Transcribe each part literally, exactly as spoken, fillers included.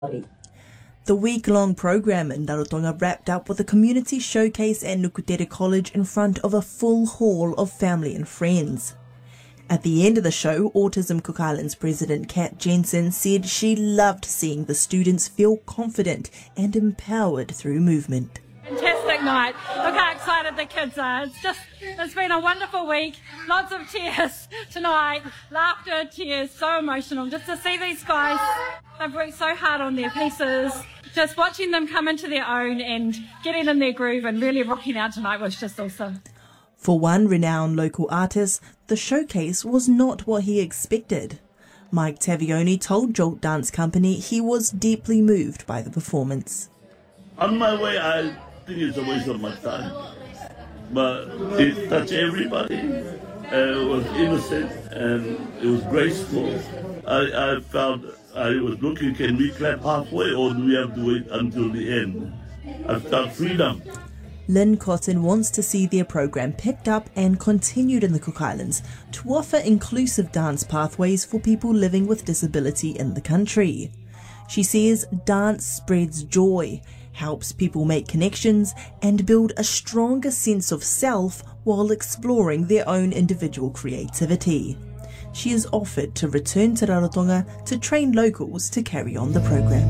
The week-long program in Rarotonga wrapped up with a community showcase at Nukutere College in front of a full hall of family and friends. At the end of the show, Autism Cook Islands President Kat Jensen said she loved seeing the students feel confident and empowered through movement. Fantastic night. Look how excited the kids are. It's just, it's been a wonderful week. Lots of tears tonight. Laughter, tears, so emotional. Just to see these guys, they've worked so hard on their pieces. Just watching them come into their own and getting in their groove and really rocking out tonight was just awesome. For one renowned local artist, the showcase was not what he expected. Mike Tavioni told Jolt Dance Company he was deeply moved by the performance. On my way, I think it's a waste of my time, but it touched everybody. Uh, it was innocent and it was graceful. I, I felt I was looking, can we clap halfway or do we have to wait until the end? I felt freedom. Lynn Cotton wants to see their program picked up and continued in the Cook Islands to offer inclusive dance pathways for people living with disability in the country. She says dance spreads joy, helps people make connections and build a stronger sense of self while exploring their own individual creativity. She has offered to return to Rarotonga to train locals to carry on the program.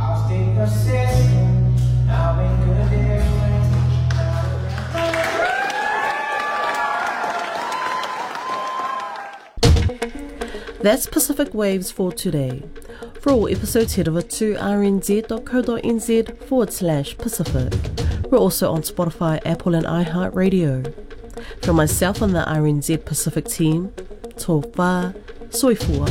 That's Pacific Waves for today. For all episodes, head over to rnz.co.nz forward slash Pacific. We're also on Spotify, Apple and iHeartRadio. From myself and the R N Z Pacific team, tō whā, soifua.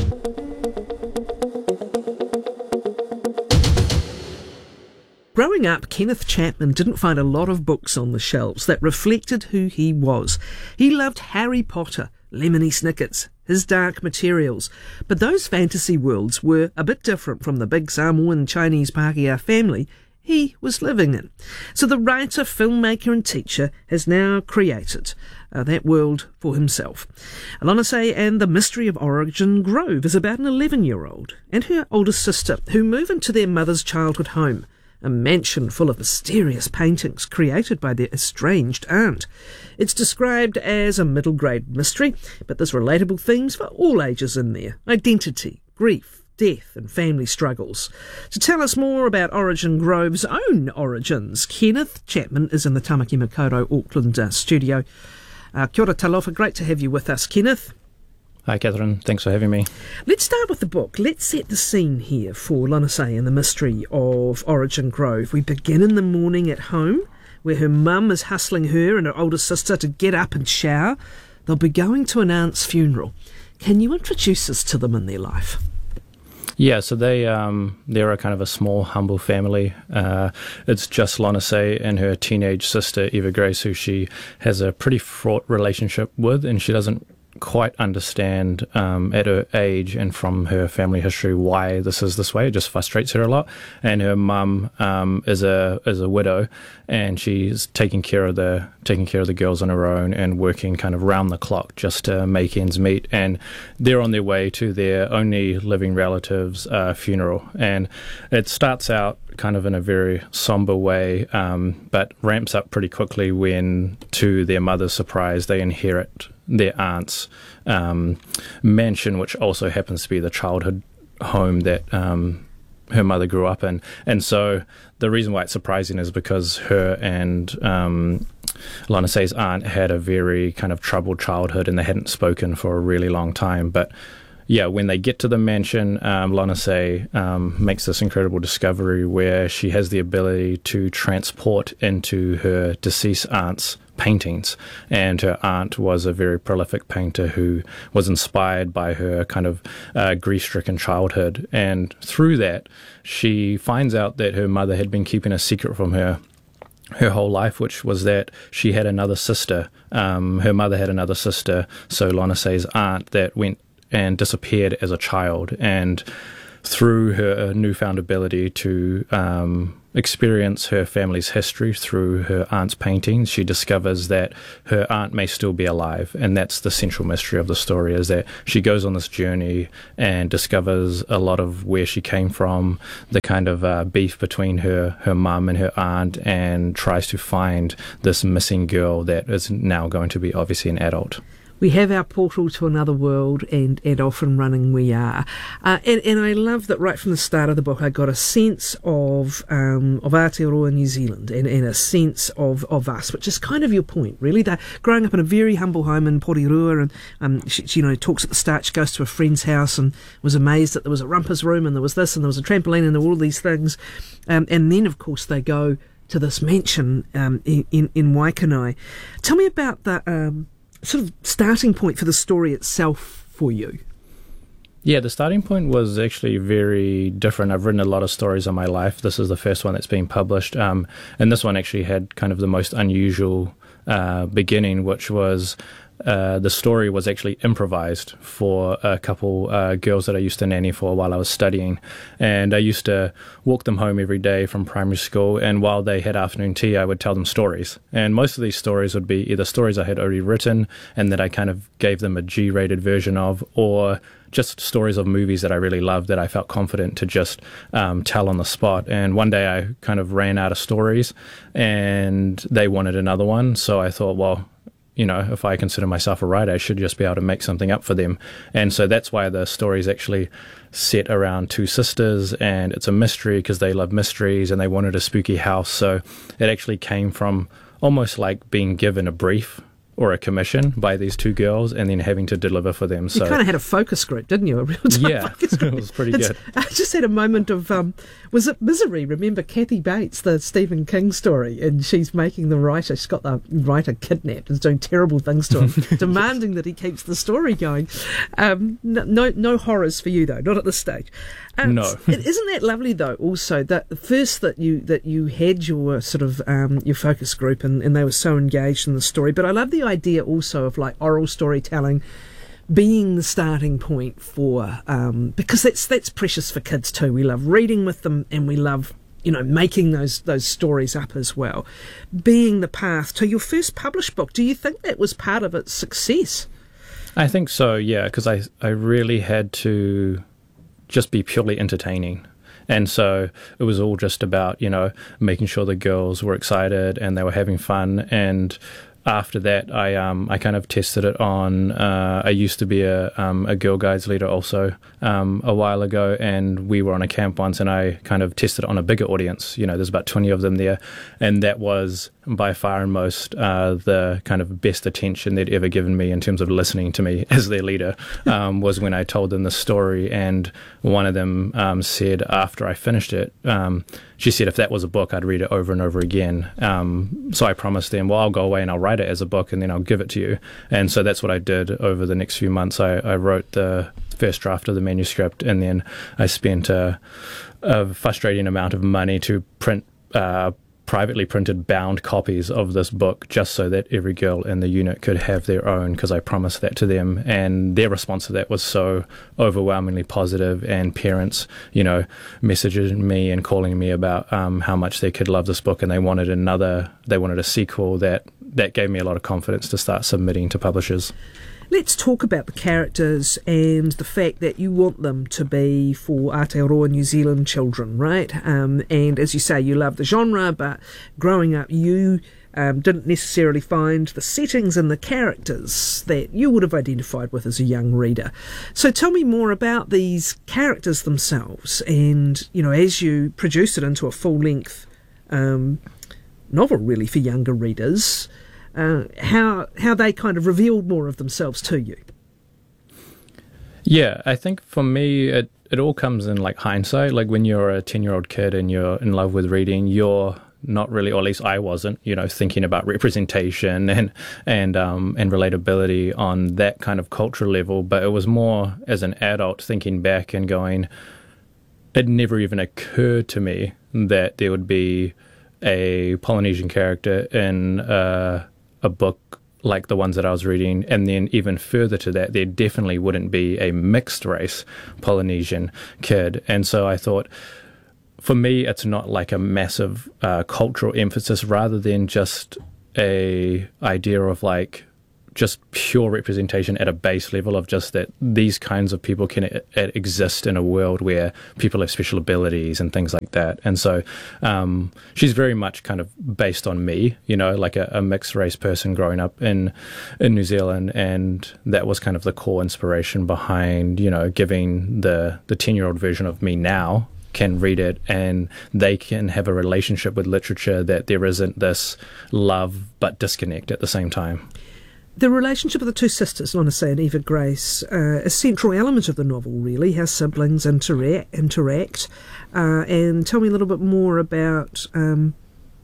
Growing up, Kenneth Chapman didn't find a lot of books on the shelves that reflected who he was. He loved Harry Potter, Lemony Snickets, his Dark Materials, but those fantasy worlds were a bit different from the big Samoan Chinese Pākehā family he was living in. So the writer, filmmaker and teacher has now created uh, that world for himself. Alana Say and the Mystery of Origin Grove is about an eleven-year-old and her older sister who move into their mother's childhood home, a mansion full of mysterious paintings created by their estranged aunt. It's described as a middle-grade mystery, but there's relatable themes for all ages in there. Identity, grief, death and family struggles. To tell us more about Origin Grove's own origins, Kenneth Chapman is in the Tamaki Makaurau Auckland uh, studio. Uh, kia ora talofa, great to have you with us, Kenneth. Hi, Catherine. Thanks for having me. Let's start with the book. Let's set the scene here for Lana Say and the Mystery of Origin Grove. We begin in the morning at home, where her mum is hustling her and her older sister to get up and shower. They'll be going to an aunt's funeral. Can you introduce us to them and their life? Yeah, so they, um, they're a kind of a small, humble family. Uh, it's just Lana Say and her teenage sister, Eva Grace, who she has a pretty fraught relationship with, and she doesn't quite understand um, at her age and from her family history why this is this way. It just frustrates her a lot. And her mum um, is a is a widow, and she's taking care of the taking care of the girls on her own and working kind of round the clock just to make ends meet. And they're on their way to their only living relative's uh, funeral. And it starts out kind of in a very somber way, um, but ramps up pretty quickly when, to their mother's surprise, they inherit their aunt's um, mansion, which also happens to be the childhood home that um, her mother grew up in. And so the reason why it's surprising is because her and um, Lana Say's aunt had a very kind of troubled childhood, and they hadn't spoken for a really long time. But yeah, when they get to the mansion, um, Lana Say um, makes this incredible discovery where she has the ability to transport into her deceased aunt's paintings. And her aunt was a very prolific painter who was inspired by her kind of uh, grief-stricken childhood. And through that, she finds out that her mother had been keeping a secret from her her whole life, which was that she had another sister. Um, her mother had another sister, so Lana Say's aunt, that went and disappeared as a child. And through her newfound ability to um, experience her family's history through her aunt's paintings. She discovers that her aunt may still be alive, and that's the central mystery of the story, is that she goes on this journey and discovers a lot of where she came from, the kind of uh, beef between her, her mum and her aunt, and tries to find this missing girl that is now going to be obviously an adult. We have our portal to another world, and, and often running we are. Uh, and, and I love that right from the start of the book I got a sense of um, of Aotearoa New Zealand and, and a sense of, of us, which is kind of your point, really. They're growing up in a very humble home in Porirua, and um, she, she, you know, talks at the start, she goes to a friend's house and was amazed that there was a rumpus room and there was this and there was a trampoline and there were all these things. Um, and then, of course, they go to this mansion um, in, in, in Waikanae. Tell me about the... Um, sort of starting point for the story itself for you. Yeah, the starting point was actually very different. I've written a lot of stories in my life. This is the first one that's been published. Um, and this one actually had kind of the most unusual uh, beginning, which was uh, the story was actually improvised for a couple uh, girls that I used to nanny for while I was studying. And I used to walk them home every day from primary school, and while they had afternoon tea, I would tell them stories. And most of these stories would be either stories I had already written and that I kind of gave them a G-rated version of, or just stories of movies that I really loved that I felt confident to just um, tell on the spot. And one day I kind of ran out of stories and they wanted another one. So I thought, well, you know, if I consider myself a writer, I should just be able to make something up for them. And so that's why the story is actually set around two sisters, and it's a mystery because they love mysteries and they wanted a spooky house. So it actually came from almost like being given a brief or a commission by these two girls and then having to deliver for them. So you kind of had a focus group, didn't you? A real time yeah, focus group. It was pretty It's, good. I just had a moment of, um, was it Misery? Remember Kathy Bates, the Stephen King story, and she's making the writer, she's got the writer kidnapped and doing terrible things to him, demanding that he keeps the story going. Um, no, no, no horrors for you though, not at this stage. Um, No. Isn't that lovely though? Also, that the first that you that you had your sort of um, your focus group and, and they were so engaged in the story. But I love the idea also of like oral storytelling being the starting point for um, because that's that's precious for kids too. We love reading with them and we love, you know, making those those stories up as well. Being the path to your first published book. Do you think that was part of its success? I think so, yeah, because I, I really had to just be purely entertaining. And so it was all just about, you know, making sure the girls were excited and they were having fun. And after that, I um I kind of tested it on. Uh, I used to be a um, a Girl Guides leader also um, a while ago, and we were on a camp once, and I kind of tested it on a bigger audience. You know, there's about twenty of them there, and that was by far and most uh, the kind of best attention they'd ever given me in terms of listening to me as their leader. Um, was when I told them the story, and one of them um, said after I finished it, um, she said if that was a book, I'd read it over and over again. Um, so I promised them, well, I'll go away and I'll write it as a book and then I'll give it to you. And so that's what I did over the next few months. I, I wrote the first draft of the manuscript, and then I spent a, a frustrating amount of money to print uh, privately printed bound copies of this book just so that every girl in the unit could have their own, because I promised that to them. And their response to that was so overwhelmingly positive, and parents, you know, messaging me and calling me about um, how much their kid loved this book and they wanted another, they wanted a sequel. That that gave me a lot of confidence to start submitting to publishers. Let's talk about the characters and the fact that you want them to be for Aotearoa New Zealand children, right? Um, and as you say, you love the genre, but growing up you um, didn't necessarily find the settings and the characters that you would have identified with as a young reader. So tell me more about these characters themselves, and, you know, as you produce it into a full-length um, novel really for younger readers, Uh, how how they kind of revealed more of themselves to you. Yeah, I think for me, it, it all comes in like hindsight. Like when you're a ten-year-old kid and you're in love with reading, you're not really, or at least I wasn't, you know, thinking about representation and and um, and relatability on that kind of cultural level. But it was more as an adult thinking back and going, it never even occurred to me that there would be a Polynesian character in uh, a book like the ones that I was reading, and then even further to that, there definitely wouldn't be a mixed race Polynesian kid. And so I thought, for me, it's not like a massive uh, cultural emphasis, rather than just a idea of like just pure representation at a base level of just that these kinds of people can e- exist in a world where people have special abilities and things like that. And so um, she's very much kind of based on me, you know, like a, a mixed race person growing up in in New Zealand, and that was kind of the core inspiration behind, you know, giving the the ten-year-old version of me now can read it and they can have a relationship with literature that there isn't this love but disconnect at the same time. The relationship of the two sisters, Lorna Say and Eva Grace, uh, a central element of the novel, really, how siblings interact. interact. Uh, and tell me a little bit more about, um,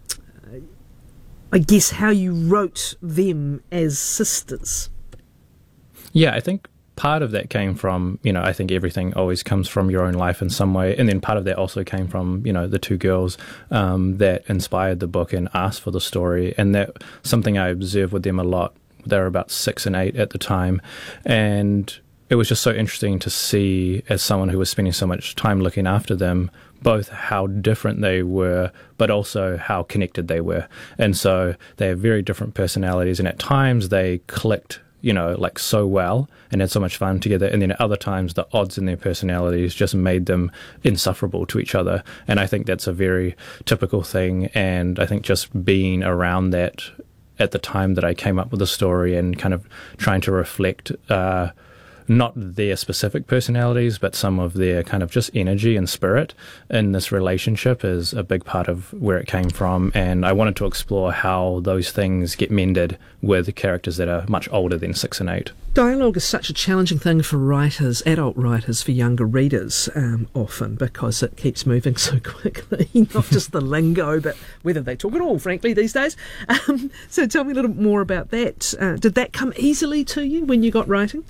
I guess, how you wrote them as sisters. Yeah, I think part of that came from, you know, I think everything always comes from your own life in some way. And then part of that also came from, you know, the two girls um, that inspired the book and asked for the story. And that something I observed with them a lot. They were about six and eight at the time, and it was just so interesting to see, as someone who was spending so much time looking after them, both how different they were, but also how connected they were. And so they have very different personalities, and at times they clicked, you know, like so well and had so much fun together. And then at other times, the odds in their personalities just made them insufferable to each other. And I think that's a very typical thing. And I think just being around that at the time that I came up with the story and kind of trying to reflect uh, not their specific personalities, but some of their kind of just energy and spirit in this relationship is a big part of where it came from. And I wanted to explore how those things get mended with characters that are much older than six and eight. Dialogue is such a challenging thing for writers, adult writers, for younger readers, um, often, because it keeps moving so quickly. Not just the lingo, but whether they talk at all, frankly, these days. Um, so tell me a little bit more about that. Uh, did that come easily to you when you got writing?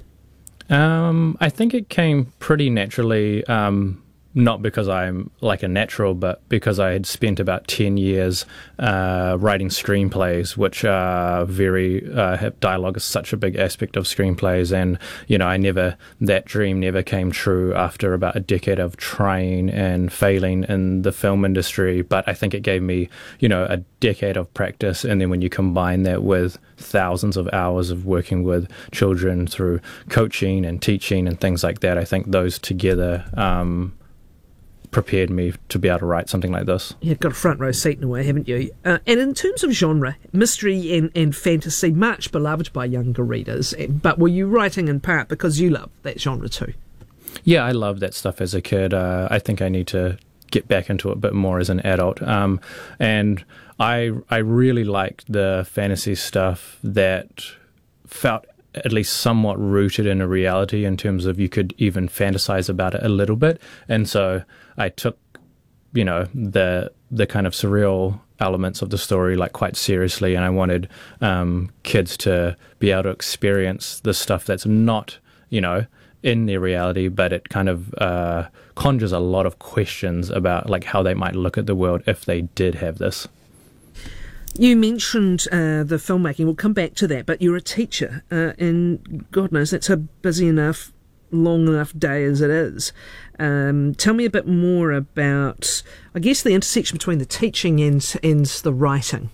Um, I think it came pretty naturally, um, not because I'm like a natural, but because I had spent about ten years uh, writing screenplays, which are very, uh, have dialogue is such a big aspect of screenplays. And, you know, I never, that dream never came true after about a decade of trying and failing in the film industry. But I think it gave me, you know, a decade of practice. And then when you combine that with thousands of hours of working with children through coaching and teaching and things like that, I think those together um, prepared me to be able to write something like this. You've got a front row seat in a way, haven't you? Uh, and in terms of genre, mystery and, and fantasy, much beloved by younger readers, but were you writing in part because you love that genre too? Yeah, I loved that stuff as a kid. Uh, I think I need to get back into it a bit more as an adult. Um, and I I really liked the fantasy stuff that felt at least somewhat rooted in a reality in terms of you could even fantasize about it a little bit. And so I took, you know, the the kind of surreal elements of the story like quite seriously, and I wanted um, kids to be able to experience the stuff that's not, you know, in their reality, but it kind of uh, conjures a lot of questions about like how they might look at the world if they did have this. You mentioned uh, the filmmaking. We'll come back to that, but you're a teacher, uh, and God knows that's a busy enough, long enough day as it is. Um, tell me a bit more about, I guess, the intersection between the teaching and, and the writing.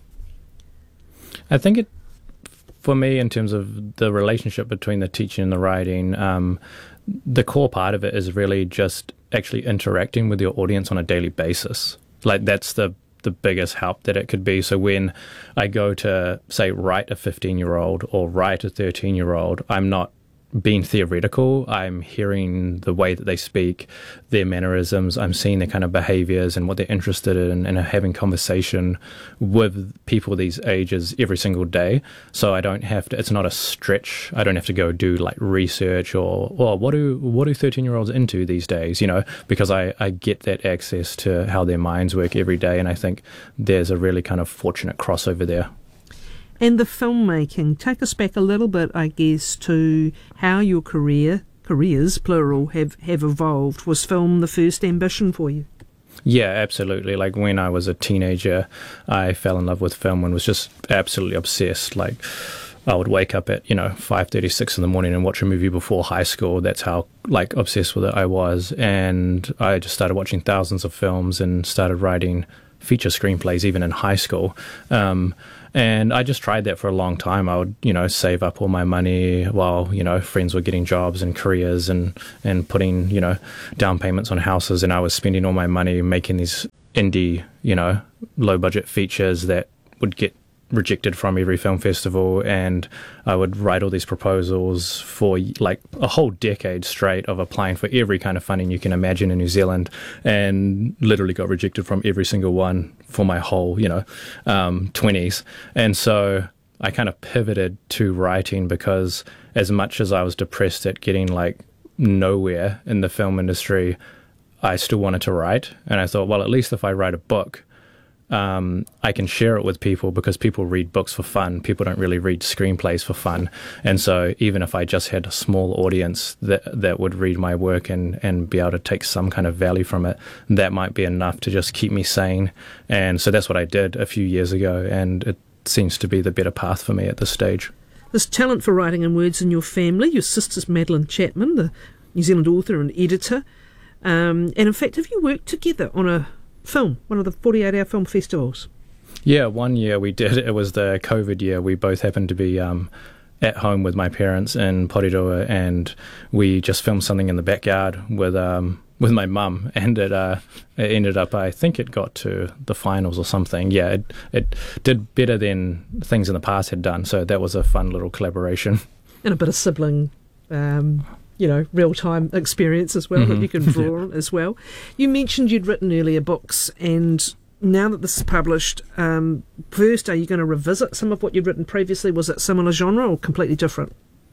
I think it, for me, in terms of the relationship between the teaching and the writing, um, the core part of it is really just actually interacting with your audience on a daily basis. Like that's the the biggest help that it could be. So when I go to, say, write a fifteen-year-old or write a thirteen-year-old, I'm not being theoretical. I'm hearing the way that they speak, their mannerisms. I'm seeing their kind of behaviors and what they're interested in, and having conversation with people these ages every single day. So I don't have to, it's not a stretch. I don't have to go do like research or, or what do what do thirteen-year-olds into these days, you know, because I, I get that access to how their minds work every day. And I think there's a really kind of fortunate crossover there. And the filmmaking, take us back a little bit, I guess, to how your career, careers, plural, have, have evolved. Was film the first ambition for you? Yeah, absolutely. Like when I was a teenager, I fell in love with film and was just absolutely obsessed. Like I would wake up at, you know, five thirty, six in the morning and watch a movie before high school. That's how, like, obsessed with it I was. And I just started watching thousands of films and started writing feature screenplays even in high school. Um, and I just tried that for a long time. I would, you know, save up all my money while, you know, friends were getting jobs and careers and, and putting, you know, down payments on houses. And I was spending all my money making these indie, you know, low budget features that would get rejected from every film festival, and I would write all these proposals for like a whole decade straight of applying for every kind of funding you can imagine in New Zealand, and literally got rejected from every single one for my whole, you know, um, twenties. And so I kind of pivoted to writing, because as much as I was depressed at getting like nowhere in the film industry, I still wanted to write. And I thought, well, at least if I write a book, Um, I can share it with people, because people read books for fun. People don't really read screenplays for fun. And so even if I just had a small audience that that would read my work and, and be able to take some kind of value from it, that might be enough to just keep me sane. And so that's what I did a few years ago, and it seems to be the better path for me at this stage. There's talent for writing and words in your family. Your sister's Madeline Chapman, the New Zealand author and editor. Um, and in fact, have you worked together on a film, one of the forty-eight hour film festivals? Yeah, one year we did. It was the COVID year. We both happened to be um, at home with my parents in Porirua, and we just filmed something in the backyard with um, with my mum, and it, uh, it ended up, I think it got to the finals or something. Yeah, it, it did better than things in the past had done, so that was a fun little collaboration. And a bit of sibling um you know, real-time experience as well, mm-hmm. that you can draw on as well. You mentioned you'd written earlier books, and now that this is published, um, first, are you going to revisit some of what you'd written previously? Was it similar genre or completely different?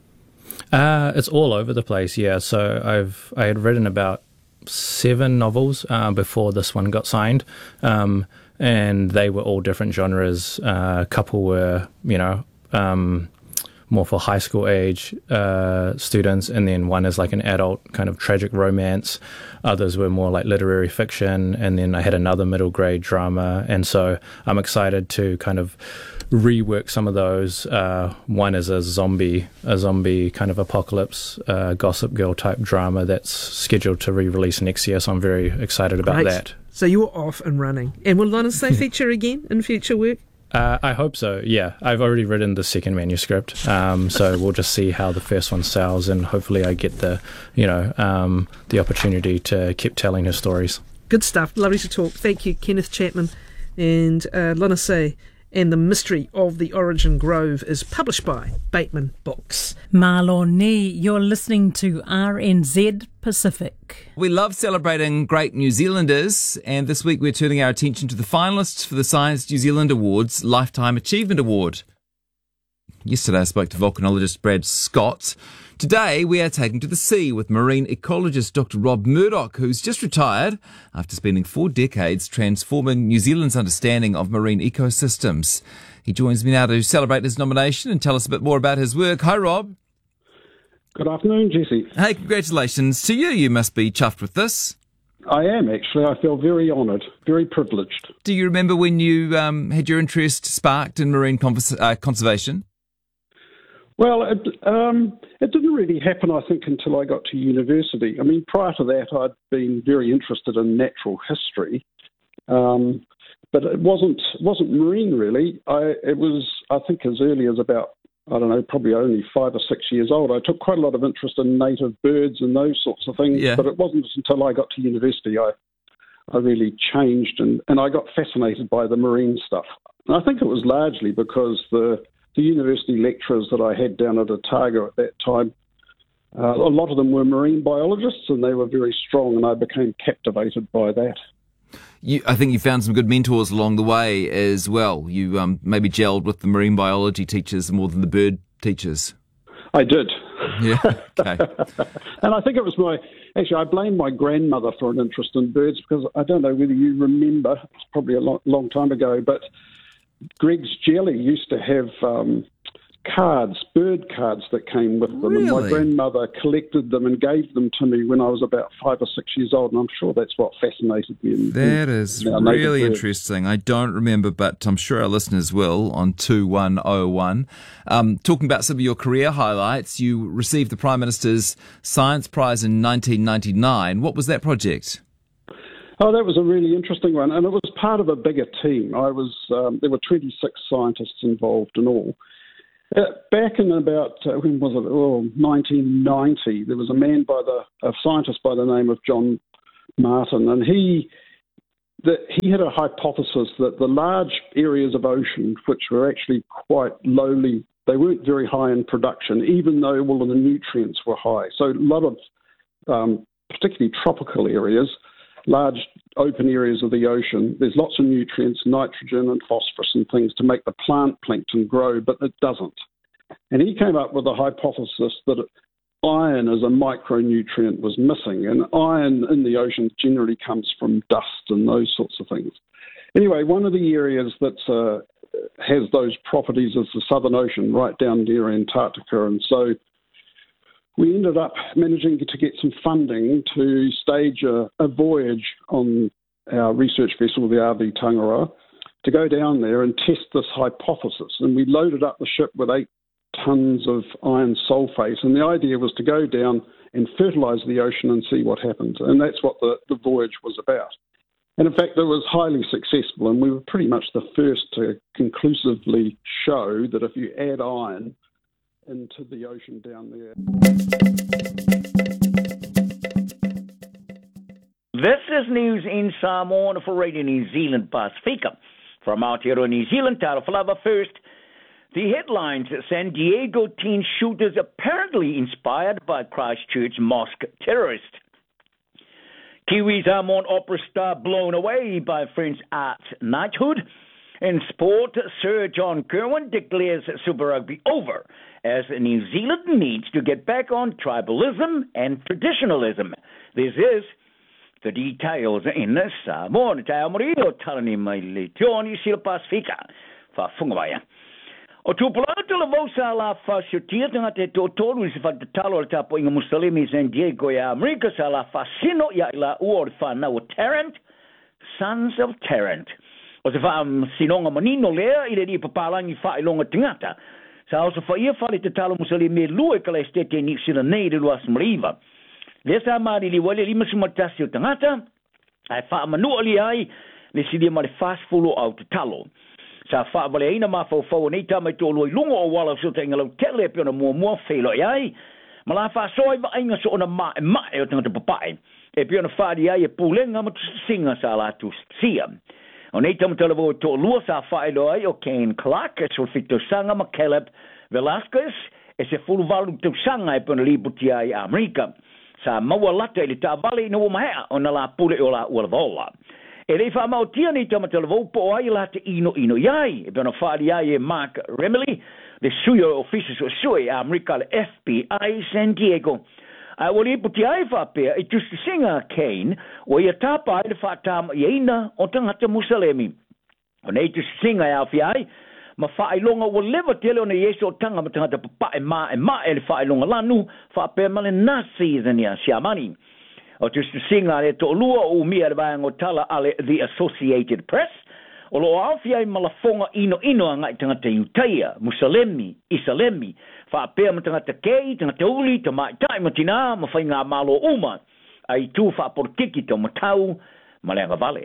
Uh, it's all over the place, yeah. So I've I had written about seven novels uh, before this one got signed, um, and they were all different genres. Uh, a couple were, you know, Um, more for high school age uh, students, and then one is like an adult kind of tragic romance. Others were more like literary fiction, and then I had another middle grade drama. And so I'm excited to kind of rework some of those. Uh, one is a zombie, a zombie kind of apocalypse, uh, Gossip Girl type drama that's scheduled to re-release next year. So I'm very excited about Great. that. So you're off and running. And will Lana Say feature again in future work? Uh, I hope so, yeah. I've already written the second manuscript, um, so we'll just see how the first one sells, and hopefully I get the, you know, um, the opportunity to keep telling her stories. Good stuff. Lovely to talk. Thank you, Kenneth Chapman. And uh, Lana Say and The Mystery of the Origin Grove is published by Bateman Books. Malo Ni, you're listening to R N Z Pacific. We love celebrating great New Zealanders, and this week we're turning our attention to the finalists for the Science New Zealand Awards Lifetime Achievement Award. Yesterday I spoke to volcanologist Brad Scott. Today we are taking to the sea with marine ecologist Doctor Rob Murdoch, who's just retired after spending four decades transforming New Zealand's understanding of marine ecosystems. He joins me now to celebrate his nomination and tell us a bit more about his work. Hi, Rob. Good afternoon, Jesse. Hey, congratulations to you. You must be chuffed with this. I am, actually. I feel very honoured, very privileged. Do you remember when you um, had your interest sparked in marine convers- uh, conservation? Well, it, um, it didn't really happen, I think, until I got to university. I mean, prior to that, I'd been very interested in natural history, um, but it wasn't wasn't marine, really. I, it was, I think, as early as about, I don't know, probably only five or six years old. I took quite a lot of interest in native birds and those sorts of things, yeah. but it wasn't until I got to university I, I really changed, and, and I got fascinated by the marine stuff. And I think it was largely because the The university lecturers that I had down at Otago at that time, uh, a lot of them were marine biologists, and they were very strong, and I became captivated by that. You, I think you found some good mentors along the way as well. You um, maybe gelled with the marine biology teachers more than the bird teachers. I did. Yeah, okay. And I think it was my, actually I blame my grandmother for an interest in birds, because I don't know whether you remember, it's probably a long, long time ago, but Greg's Jelly used to have um, cards, bird cards that came with them. Really? And my grandmother collected them and gave them to me when I was about five or six years old, and I'm sure that's what fascinated me. In, That is in really interesting. I don't remember, but I'm sure our listeners will on two one oh one. Um, talking about some of your career highlights, you received the Prime Minister's Science Prize in nineteen ninety-nine. What was that project? Oh, that was a really interesting one, and it was part of a bigger team. I was um, there were twenty-six scientists involved in all. Uh, back in about uh, when was it? Oh, nineteen ninety. There was a man by the a scientist by the name of John Martin, and he the, he had a hypothesis that the large areas of ocean, which were actually quite lowly, they weren't very high in production, even though all of the nutrients were high. So a lot of um, particularly tropical areas, large open areas of the ocean, there's lots of nutrients, nitrogen and phosphorus and things to make the plant plankton grow, but it doesn't. And he came up with a hypothesis that iron as a micronutrient was missing, and iron in the ocean generally comes from dust and those sorts of things. Anyway, one of the areas that uh, has those properties is the Southern Ocean, right down near Antarctica, and so we ended up managing to get some funding to stage a, a voyage on our research vessel, the R V Tangaroa, to go down there and test this hypothesis. And we loaded up the ship with eight tons of iron sulfate. And the idea was to go down and fertilise the ocean and see what happened. And that's what the, the voyage was about. And in fact, it was highly successful. And we were pretty much the first to conclusively show that if you add iron into the ocean down there. This is news in Samoan for Radio New Zealand Pacifica. From Aotearoa, New Zealand, Tarafalava first. The headlines: San Diego teen shooters apparently inspired by Christchurch mosque terrorist. Kiwi Samoan opera star blown away by French art knighthood. In sport, Sir John Kirwan declares Super Rugby over, as New Zealand needs to get back on tribalism and traditionalism. This is the details in Samoan. Te amori o talani mai le tioni sila Pasifika. Fa fungawaya. O tupulana tala vausa la fa shotia tanga te totoro isi fa talo le tapo inga Musalimi San Diego ya Amerika sa la fa sino ya ila uor fa na o Tarrant, Sons of Tarrant. O se wha sinonga manino lea i le ni papalangi wha ilonga tingata. Sa o se wha ia whale te talo musali me lue ka le stete ni sila nei le luas mariva. Le sa maari li wale lima sumatasi o tangata, ai wha manua li ai, le sidi ma le fast fulo au te talo. Sa wha wale eina ma fau fau nei tamai tō loi lungo o wala so te ingalau tele pe ona mua mua whelo i ai. Ma la wha soa i wa inga so ona ma e ma e o tangata papai. E pe ona wha di ai e pūlenga ma tu singa sa la tu sia. O nei tamatala vo to lua sa whaelo ai o Kane Clark e so fito sanga ma Caleb Velasquez e se fulu valu tau sanga e pona libuti ai a Amerika. Sa maua lata ili ta vale ina umahea o na la pule o la ualavola. E rei wha mautia ni tamatala vo po ai la te ino ino iai. E pona whaari ai e Mark Remley, le suyo offices o sui a Amerika le F B I San Diego. Uh, wali puti ai whapea i tusti singa Kane o ia tāpa ai le whaatama i eina o tangata Musalemi. O nei tusti singa e awhi ai, ma whaelonga o lewa tele o na Yesu o tanga ma tangata papa e ma e ma e le whaelonga lanu, whapea ma le nasi zania siamani. O tusti singa le to lua o mia le vayang o tala ale The Associated Press, o lo awhi ai malafonga ino ino a ngai tangata Utaia, Musalemi, Isalemi, fa pe ma tanga te kei tanga te uli te mai tai matina ma fai ngā malo uma ai tu fa por kiki te matau ma lenga vale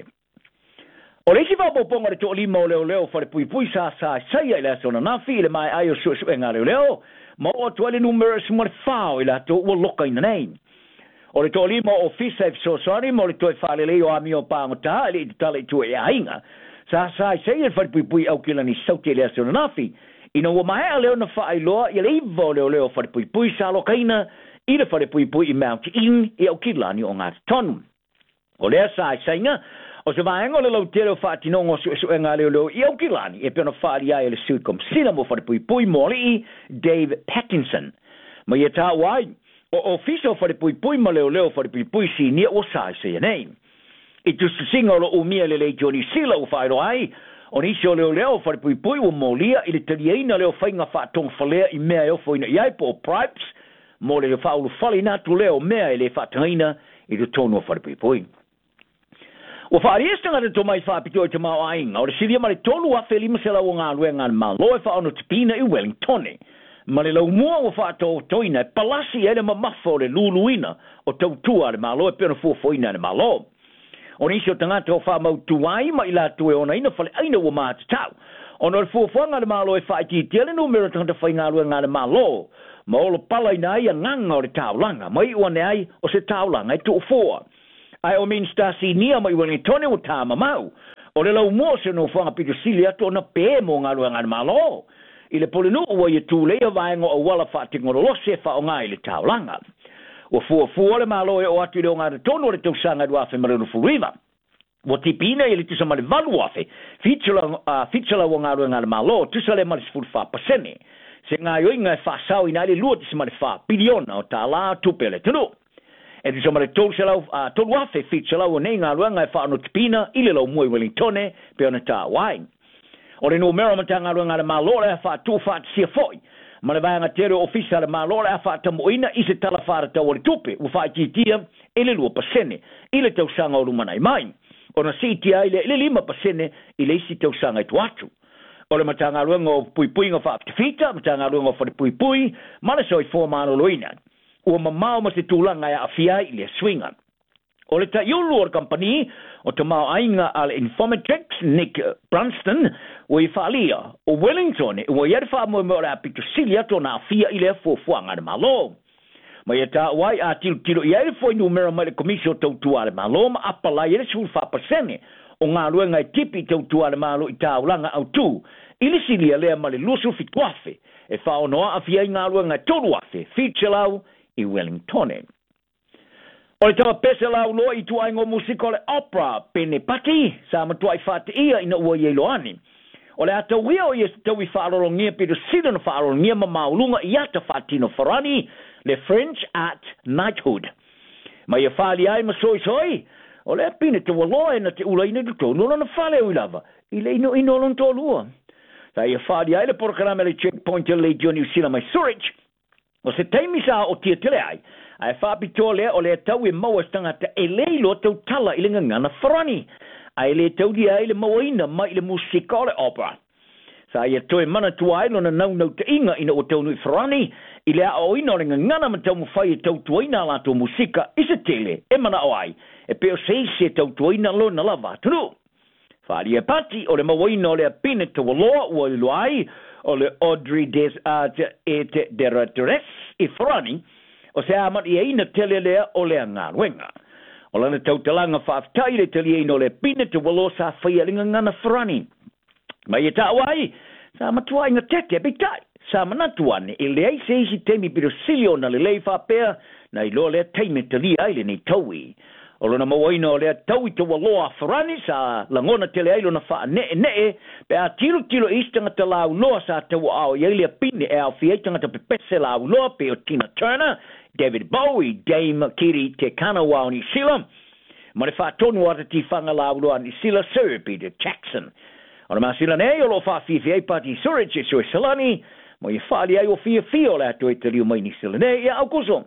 o le si fa poponga le to lima o leo leo fa le pui pui sa sa sa ia le sona na fi le mai ai o su su nga leo leo ma o to le numero su mar fa o la to o loka in the name o le to lima o fisa so sorry mo le to fa le o ami o pa mata le tale tu e ainga sa sa sa ia fa pui pui au kila ni sauti le sona na fi ina wa mai leo na whaai loa, i le iwo leo leo whare pui pui sa lokaina, i le whare pui pui i Mount In, i au kilani o ngā tonu. O lea sa i sainga, o se vaenga le lau te leo whaatinongo su esu e ngā leo leo i au kilani, e pēna whaari ai le suikom sina mo whare pui pui mōli i Dave Pattinson. Ma i e tā wai, o ofiso whare pui pui ma leo leo whare pui pui si nia o sa i se nei. I tu singa o lo umia le le Johnny Sila o whaero ai, O nisi o leo leo whare pui pui o molia i le taliaina leo whainga whaatong whalea i mea eo whaina iai po o Pripes, mo le whaulu whali natu leo mea i le whaatangina i le tonu o whare pui pui. O whaariestanga te tomai whaapito i te mao ainga, o le siria ma le tolu a whelima se lau o ngā lue ngā malo e whaono tipina i Wellington. Ma le lau mua o whaato toina e palasi e le mamafo o le luluina o tautua le malo e pena fuafoina le malo. O nisi o tangata o whaamau tuai ma ila tue ona ina whale aina ua maa tau. O no le fuafoanga le malo e whaiti i tele numero tangata whai ngā lue ngā le malo. Ma o lo pala ina ai a nganga o le taulanga, mai uane ai o se taulanga e tu foa. Ai o minsta si nia mai Wellington o tama mau. O le lau mua se no whanga pito sili ato na pe mo ngā lue ngā le malo. I le polinu ua i tu lea vaenga o wala whaatingoro lose wha o ngā i le taulanga. O fua fua le malo e o atu i leo ngā tono le tausanga duafe marino furiva. O tipina i le tisa male valu afe, fitala o ngā rua ngā le malo, tisa le male sifuru wha pasene. Se ngā yoinga e whaasau i nā le lua tisa male wha piliona o tā la tupe le tunu. E tisa male tolu afe fitala o nei ngā rua ngā e wha ano tipina i le lau mua i Wellingtone pe ona tā wain. O le numero mata ngā rua ngā le malo le wha tu wha tia foi. Ma le vaenga tere ofisa le malo le wha tamoina i se tala whara tau o le tupe, u wha ititia e le lua pasene, i le tausanga o lumanai mai. O na C T I le le lima pasene i le isi tausanga i tuatu. O le matanga luenga o pui pui ngā whaaptawhita, matanga luenga o whare pui pui, mana so i fōmano loina. Ua mamao ma se tūlanga e awhia i le swinga. O le ta iulu o le company, o te mao ainga al Informatrix, Nick Brunston, o i whaalia, o Wellington, o i ere whaamoe mo le apito silia to na awhia i le fuafuanga le malo. Ma ia tā wai a tilo tilo i ere foi numero mai le komisio tautua le malo, ma apalai ere sulu whapasene, o ngā luenga i tipi tautua le malo i tāulanga au tū, i le silia lea ma le lusu fituafe, e whaonoa awhia i ngā luenga i tolu afe, Fitzgerald i Wellington. O le tawa pese lau loa i tuai ngō musika o le opera, pene pati, sa matuai whate ia ina ua i loani. O le ata wia o i tau i whaarorongia pido sida na whaarorongia ma maulunga i ata whatino wharani, le French at Knighthood. Ma ia whaali ai ma soi soi, o le apine te waloa e na te ula ina duto, nula na whale o i lava, i le ino ino lon tō lua. Sa ia whaali ai le porkarame le checkpoint le John Usila mai Surridge, o se teimi sa o tia tele ai, ai whaapito lea o lea tau e maua stangata e leilo tau tala i le ngangana wharani. Ai le tau di ai le mawaina mai le musika o le opera. Sa ia toe mana tuailo na nau nau te inga ina o tau nui wharani, i lea o ina o le ngangana ma tau mawhai e tau tuaina la tau musika i se tele e mana o ai, e peo seise tau tuaina lo na lava tunu. Whaari e pati o le mawaina o le apine tau aloa ua i loai, o le Audrey des uh, e te Deratres i wharani, o se amat i eina tele lea o lea ngā ruenga. O lana tautalanga whaaftai le tele eina o le pine te walo sa whaialinga ngana wharani. Mai e tāwai, sa matua inga tete bitai, sa manatuane e lea i seisi temi piro silio na le lei whapea na i loa lea teime tali aile ni taui. O lana mawaina o lea taui te walo a wharani sa langona tele ailo na wha ne e ne e, pe a tilo tilo istanga te lau loa sa tau au i aile pine e au fietanga te pepese lau loa pe o Tina Turner, David Bowie, Dame Kiri Te Kanawa o Ni Sila, ma le whaatonu ata ti whanga lauloa Ni Sila Sir Peter Jackson. O na masila nei o lo whawhiwhi ei pati Surridge e Soi Salani, mo i whaali ai o fia fia o le ato e te riu mai Ni Sila nei e au kuso.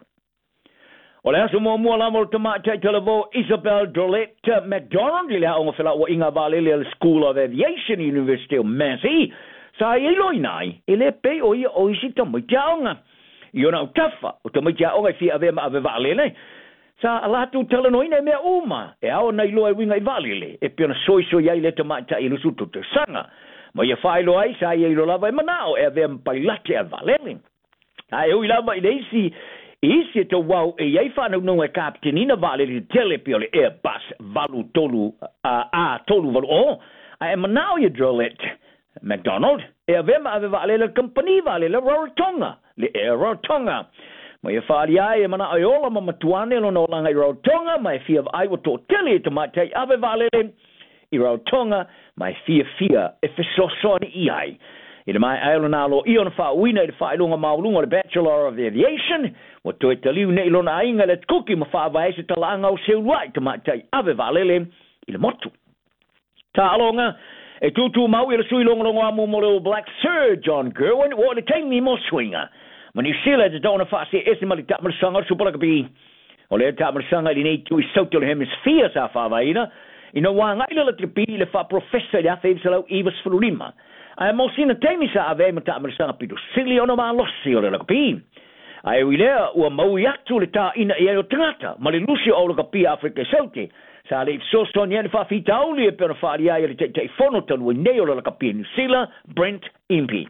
O le aso mua mua lama o te mātai televo Isabel Drolette McDonald, i le aonga whila o inga valele al School of Aviation University of Massey, sa i loi nai, i le pe o ia o isi tamai te aonga. I ona utafa, o te maiti a onga i fia ave ma ave valele, sa alatu talanoina e mea uma, e ao nei loa e winga i valele, e piona soiso iai le te maita i lusu te sanga, ma ia whaelo ai sa ia i lo lava e manao, e ave mpailate a valele. Ai ui lava i leisi, i isi e te wau e iai whanau nunga e kaptenina valele tele pio le Airbus valu tolu, a uh, tolu valu o, ai e manao i Drolette McDonald, e ave ma ave valele company valele Rarotonga, le e Rarotonga. Ma ia whaari ai e mana ai ola ma matuane lo no langa i Rarotonga, ma e fia ai wato tele e te matai ave valele i Rarotonga, ma e fia fia e fesosoni i ai. I le mai ailo nalo i ona wha uina i le whailunga maulunga le Bachelor of Aviation, wa toi te liu ne ilona ainga le kuki ma wha vai se talanga o seu luai te matai ave valele i le motu. Ta alonga, E tutu mau i le sui longa longa amu mo le Black Sir John Gerwin, o le taimi mo swinga. Ma New Zealand is dona fa se esi mali ta marsanga supala kapi. O le ta marsanga li nei tu i sauti le hemisphere sa fa vaina. Ina wa ngai le tripi le fa professor ya fe sala Evers Fulima. Ai mo sina taimi sa ave ma ta marsanga pitu sili ona ma losi o le kapi. Ai wile ua mau yatu le ta ina e o tangata, ma le lusi o le kapi Afrika Sauti. Sa le so son yen fa fitauli e per fa ia le te fono tonu nei o le kapi New Zealand Brent Impey.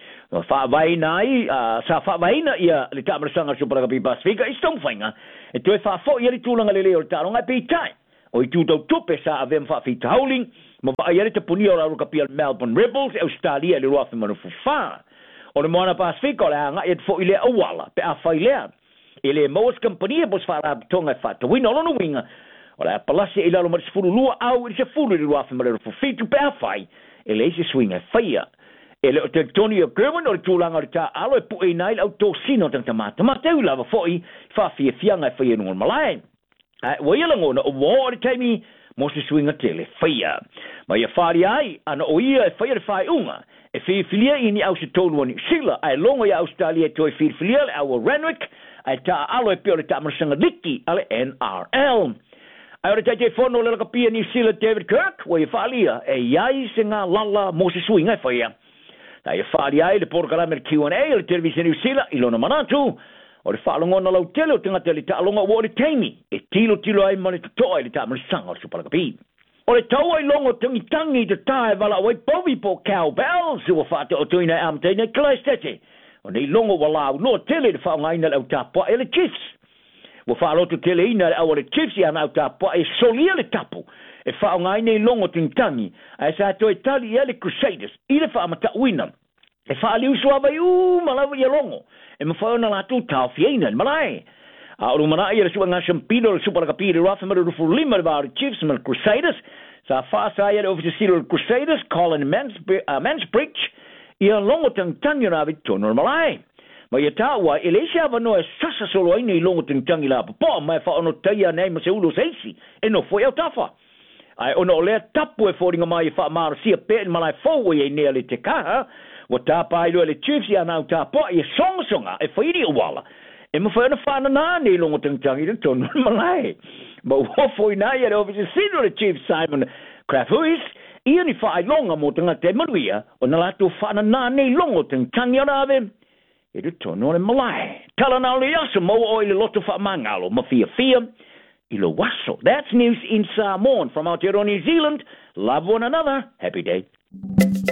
Fa vai nai sa fa vai na ia le ta marsanga supra kapi Pasifika i stom fainga. E tu fa fo ia le tulanga le leo ta longa pe tai. O i tu tau tupe sa avem fa fitauling, ma va ia le te puni o le kapi Melbourne Rebels e Australia le roa manu fa. O le moana Pasifika o le anga e fo ile awala pe a failea. Ele most company bos fara tonga fa to win ono winga. O le palasi ila lo mas fulu lua au i se fulu le roa manu fo fitu pe a fai. Ele se swinga faia. Ele o te Tony Gerwin o le tūlanga o le tā alo e pu e nai au tō sino tang tamata. Ma teu lava foi fa fia fianga e fia nungon malai. Wa ia langona o wā o le taimi mo se swinga tele fia. Ma ia whāri ai ana o ia e fia le whai unga. E fia filia i ni au se tōnu ani sila. Ai longa ia Australia to e fia filia le au Renwick. Ai tā alo e pia o le tā marasanga liki ale N R L. Ai o le taite whono le lakapia New Zealand David Kirk. Wa ia whaalia e iai se ngā lala mo se swinga e fia. Ai whaari ai le porkalame le Q and A le televisi New Zealand i lona manatu. O le whaalongona lau tele o tangata le taalonga o le teimi. E tilo tilo ai mani tutoa i le taamarisanga o le supalakapi. O le tau ai longo tangitangi te tae wala o e bovi po cowbells ua whaate o tuina e amteina i Christchurch. O nei longo wala au no tele le whaongaina le au tapua e le Chiefs. Ua whaaloto tele ina le au le Chiefs i ana au tapua e solia le tapu. E whaongaina i longo tingitangi. A sa to e tali e le Crusaders. I le whaamata uina. E whaaliu suawa i u malawa i longo. E mawhaona la tu tau fiena malai. A oru mana i le sua ngā shampino le supalakapi le rafa mara rufu lima le vāori Chiefs ma le Crusaders. Sa whaasa i le ofisir le Crusaders, Colin Mansbridge, i a longo tangtangi ravi tono malai. Ma ia tāua, e le isi awa no e sasa solo aina i longo tangtangi la papa, ma e whaono taia nei ma se ulo seisi, e no foi au tafa. Ai ono o lea tapu e fōringa mai i wha mara sia pe in malai fōu e nea le te kaha, wa tāpa i lua le Chiefs i anau tāpa i e songa songa e whairi o wala. E ma whaina whana nā ne longo tangtangi le tono malai. Ma uofo i nā i ere ofisi sino le Chiefs Simon Krafuis, ia ni whaai longa mo tanga te manuia, o na lato whana nā ne longo tangtangi o rāwe, e le tono le malai. Tala nā le aso mo o i le loto wha mangalo, ma fia fia, Ilo Wasso. That's news in Samoan from Aotearoa, New Zealand. Love one another. Happy day.